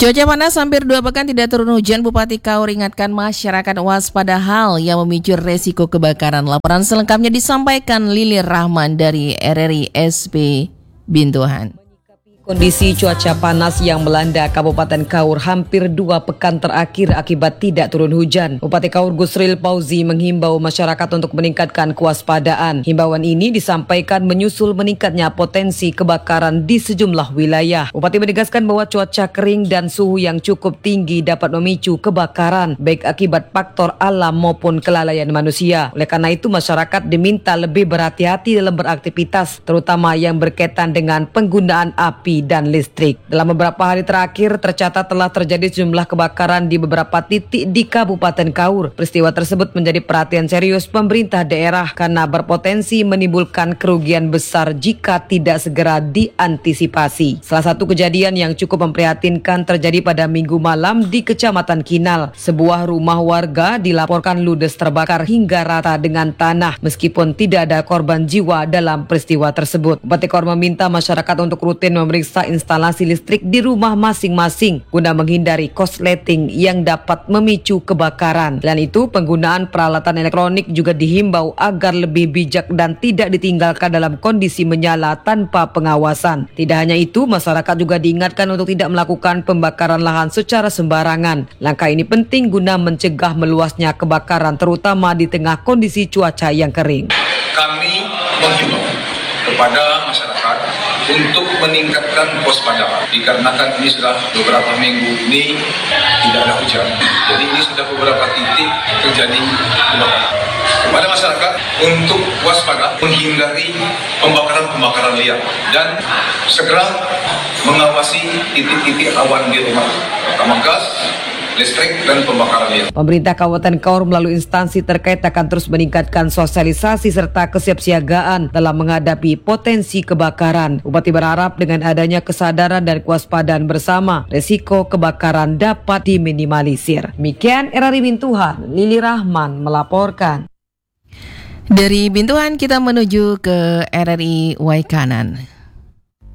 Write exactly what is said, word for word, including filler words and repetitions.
Cuaca panas hampir dua pekan tidak turun hujan. Bupati Kaur ingatkan masyarakat waspada hal yang memicu resiko kebakaran. Laporan selengkapnya disampaikan Lili Rahman dari R R I S P Bintuhan. Kondisi cuaca panas yang melanda Kabupaten Kaur hampir dua pekan terakhir akibat tidak turun hujan. Bupati Kaur Gusril Pauzi menghimbau masyarakat untuk meningkatkan kewaspadaan. Himbauan ini disampaikan menyusul meningkatnya potensi kebakaran di sejumlah wilayah. Bupati menegaskan bahwa cuaca kering dan suhu yang cukup tinggi dapat memicu kebakaran, baik akibat faktor alam maupun kelalaian manusia. Oleh karena itu, masyarakat diminta lebih berhati-hati dalam beraktivitas, terutama yang berkaitan dengan penggunaan api dan listrik. Dalam beberapa hari terakhir tercatat telah terjadi sejumlah kebakaran di beberapa titik di Kabupaten Kaur. Peristiwa tersebut menjadi perhatian serius pemerintah daerah karena berpotensi menimbulkan kerugian besar jika tidak segera diantisipasi. Salah satu kejadian yang cukup memprihatinkan terjadi pada Minggu malam di Kecamatan Kinal. Sebuah rumah warga dilaporkan ludes terbakar hingga rata dengan tanah meskipun tidak ada korban jiwa dalam peristiwa tersebut. Bupati Kaur meminta masyarakat untuk rutin memeriksa instalasi listrik di rumah masing-masing guna menghindari korsleting yang dapat memicu kebakaran. Selain itu, penggunaan peralatan elektronik juga dihimbau agar lebih bijak dan tidak ditinggalkan dalam kondisi menyala tanpa pengawasan. Tidak hanya itu, masyarakat juga diingatkan untuk tidak melakukan pembakaran lahan secara sembarangan. Langkah ini penting guna mencegah meluasnya kebakaran terutama di tengah kondisi cuaca yang kering. Kami menghimbau kepada masyarakat untuk meningkatkan kewaspadaan dikarenakan ini sudah beberapa minggu ini tidak ada hujan, jadi ini sudah beberapa titik terjadi kebakaran. Kepada masyarakat untuk waspada menghindari pembakaran-pembakaran liar dan segera mengawasi titik-titik rawan di rumah, pertama gas, listrik, dan pembakaran liar. Pemerintah Kabupaten Kaur melalui instansi terkait akan terus meningkatkan sosialisasi serta kesiapsiagaan dalam menghadapi potensi kebakaran. Bupati berharap dengan adanya kesadaran dan kewaspadaan bersama, resiko kebakaran dapat diminimalisir. Demikian R R I Bintuhan, Lili Rahman melaporkan. Dari Bintuhan kita menuju ke R R I Waikanan.